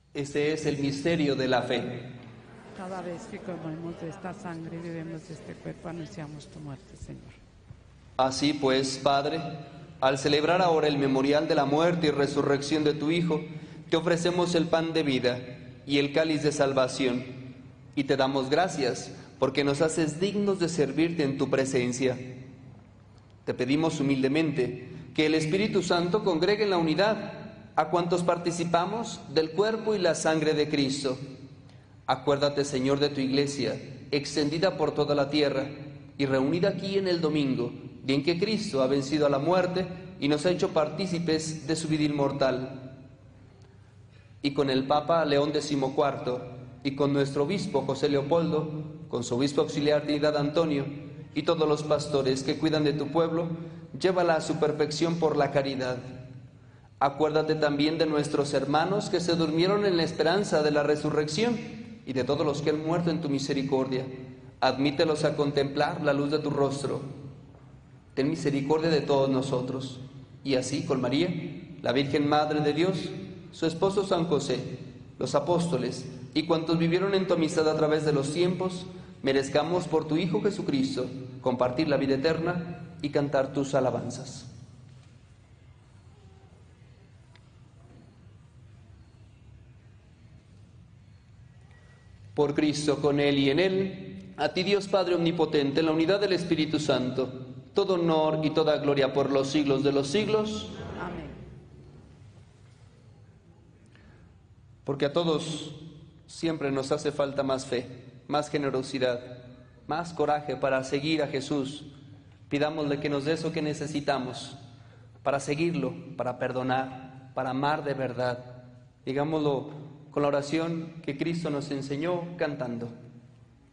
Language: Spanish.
Este es el misterio de la fe. Cada vez que comemos de esta sangre y bebemos de este cuerpo, anunciamos tu muerte, Señor. Así pues, Padre, al celebrar ahora el memorial de la muerte y resurrección de tu Hijo, te ofrecemos el pan de vida y el cáliz de salvación, y te damos gracias porque nos haces dignos de servirte en tu presencia. Te pedimos humildemente que el Espíritu Santo congregue en la unidad a cuantos participamos del cuerpo y la sangre de Cristo. Acuérdate, Señor, de tu Iglesia, extendida por toda la tierra y reunida aquí en el domingo, día en que Cristo ha vencido a la muerte y nos ha hecho partícipes de su vida inmortal. Y con el Papa León XIV, y con nuestro obispo José Leopoldo, con su obispo auxiliar Trinidad Antonio, y todos los pastores que cuidan de tu pueblo, llévala a su perfección por la caridad. Acuérdate también de nuestros hermanos que se durmieron en la esperanza de la resurrección y de todos los que han muerto en tu misericordia. Admítelos a contemplar la luz de tu rostro. Ten misericordia de todos nosotros. Y así, con María, la Virgen Madre de Dios, su esposo San José, los apóstoles y cuantos vivieron en tu amistad a través de los tiempos, merezcamos por tu Hijo Jesucristo compartir la vida eterna y cantar tus alabanzas. Por Cristo, con Él y en Él, a ti Dios Padre Omnipotente, en la unidad del Espíritu Santo, todo honor y toda gloria por los siglos de los siglos. Amén. Porque a todos siempre nos hace falta más fe, más generosidad, más coraje para seguir a Jesús. Pidámosle que nos dé eso que necesitamos para seguirlo, para perdonar, para amar de verdad. Digámoslo con la oración que Cristo nos enseñó cantando.